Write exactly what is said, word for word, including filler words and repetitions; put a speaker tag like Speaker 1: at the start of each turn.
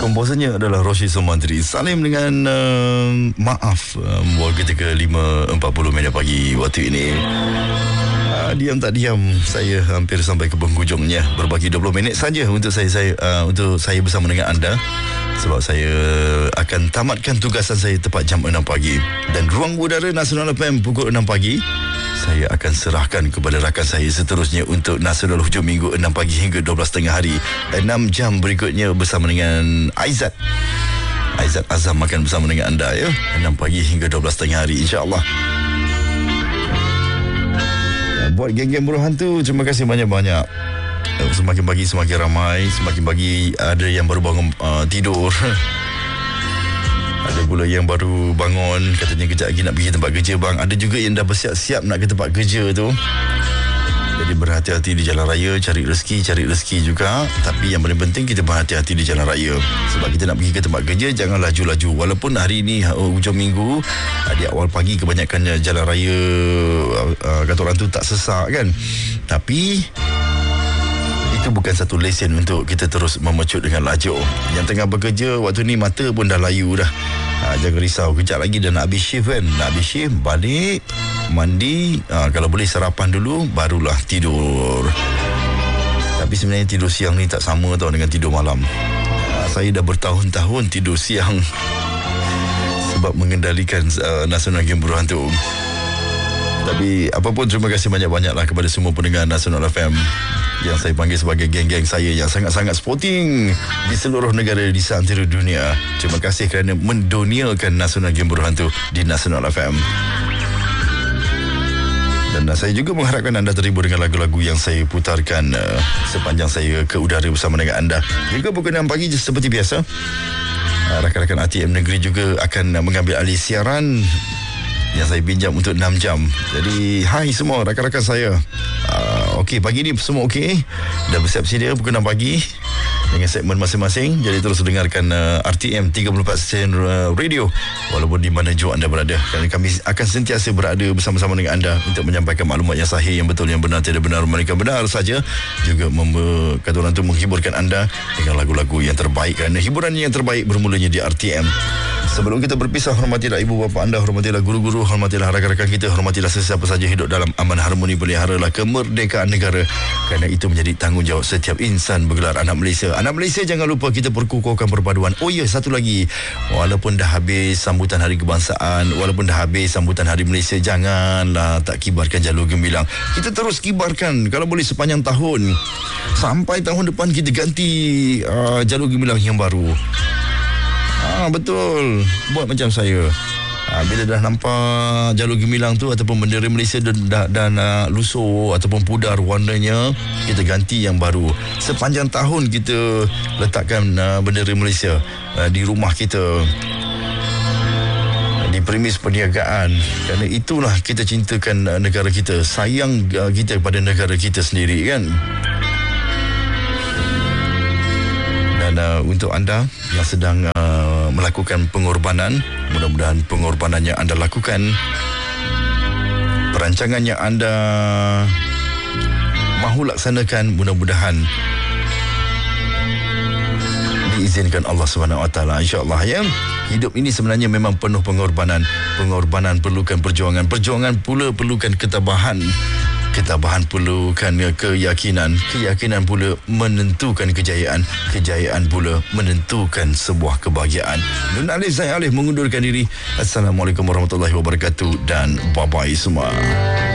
Speaker 1: Komposernya adalah Roshi Sumantri. Salim dengan uh, maaf um, waktu ketika lima empat puluh minit pagi waktu ini. Uh, diam tak diam, saya hampir sampai ke penghujungnya. Berbagi dua puluh minit saja untuk saya, saya uh, untuk saya bersama dengan anda. Sebab saya akan tamatkan tugasan saya tepat jam enam pagi. Dan ruang udara Nasional F M pukul enam pagi saya akan serahkan kepada rakan saya seterusnya untuk Nasional Hujung Minggu enam pagi hingga dua belas tengah hari. enam jam berikutnya bersama dengan Aizat. Aizat Azam akan bersama dengan anda ya. enam pagi hingga dua belas tengah hari insya-Allah. Buat geng-geng buruh hantu, terima kasih banyak-banyak. Semakin pagi semakin ramai, semakin pagi ada yang baru bangun uh, tidur. Ada pula yang baru bangun, katanya kejap lagi nak pergi tempat kerja bang. Ada juga yang dah bersiap-siap nak ke tempat kerja tu. Jadi berhati-hati di jalan raya, cari rezeki, cari rezeki juga. Tapi yang paling penting kita berhati-hati di jalan raya. Sebab kita nak pergi ke tempat kerja, jangan laju-laju. Walaupun hari ini hujung minggu, di awal pagi kebanyakan jalan raya uh, kata orang tu tak sesak kan. Tapi itu bukan satu lesen untuk kita terus memecut dengan laju. Yang tengah bekerja waktu ni mata pun dah layu dah. Ha, jangan risau, kejap lagi dah nak habis shift kan. Nak habis shift, balik, mandi, ha, kalau boleh sarapan dulu, barulah tidur. Tapi sebenarnya tidur siang ni tak sama tau dengan tidur malam. Ha, saya dah bertahun-tahun tidur siang sebab mengendalikan uh, Nasional Game Buruh Hantu. Tapi apapun, terima kasih banyak-banyaklah kepada semua pendengar Nasional F M yang saya panggil sebagai geng-geng saya yang sangat-sangat sporting di seluruh negara di seantero dunia. Terima kasih kerana menduniakan Nasional Game Buruh Hantu di Nasional F M. Dan uh, saya juga mengharapkan anda terhibur dengan lagu-lagu yang saya putarkan uh, sepanjang saya ke udara bersama dengan anda. Juga pukul enam pagi seperti biasa, uh, rakan-rakan A T M Negeri juga akan uh, mengambil alih siaran yang saya pinjam untuk enam jam. Jadi hai semua rakan-rakan saya. uh, Okey, pagi ni semua okey. Dah bersiap sedia pukul enam pagi dengan segmen masing-masing. Jadi terus dengarkan uh, R T M tiga puluh empat stesen uh, radio walaupun di mana jua anda berada. Kerana kami akan sentiasa berada bersama-sama dengan anda untuk menyampaikan maklumat yang sahih, yang betul, yang benar, tidak benar, mereka benar saja. Juga mem- kata orang tu menghiburkan anda dengan lagu-lagu yang terbaik. Kerana hiburan yang terbaik bermulanya di R T M. Sebelum kita berpisah, hormatilah ibu bapa anda, hormatilah guru-guru, hormatilah rakan-rakan kita, hormatilah sesiapa saja hidup dalam aman harmoni, peliharalah kemerdekaan negara. Kerana itu menjadi tanggungjawab setiap insan bergelar anak Malaysia. Anak Malaysia, jangan lupa kita perkukuhkan perpaduan. Oh ya, satu lagi. Walaupun dah habis sambutan Hari Kebangsaan, walaupun dah habis sambutan Hari Malaysia, janganlah tak kibarkan jalur gemilang. Kita terus kibarkan kalau boleh sepanjang tahun. Sampai tahun depan kita ganti uh, jalur gemilang yang baru. Ah, betul. Buat macam saya. Ah, bila dah nampak jalur gemilang tu ataupun bendera Malaysia dan, dan, dan uh, lusuh ataupun pudar warnanya, kita ganti yang baru. Sepanjang tahun kita letakkan uh, bendera Malaysia uh, di rumah kita, di premis perniagaan. Kerana itulah kita cintakan uh, negara kita, sayang uh, kita kepada negara kita sendiri kan. Dan uh, untuk anda yang sedang uh, melakukan pengorbanan, mudah-mudahan pengorbanan yang anda lakukan, perancangan yang anda mahu laksanakan, mudah-mudahan diizinkan Allah Subhanahu Wa Taala, insya-Allah ya. Hidup ini sebenarnya memang penuh pengorbanan. Pengorbanan perlukan perjuangan, perjuangan pula perlukan ketabahan. Ketabahan perlukan keyakinan, keyakinan pula menentukan kejayaan, kejayaan pula menentukan sebuah kebahagiaan. Nun Alif, saya Alif mengundurkan diri. Assalamualaikum warahmatullahi wabarakatuh dan bye-bye semua.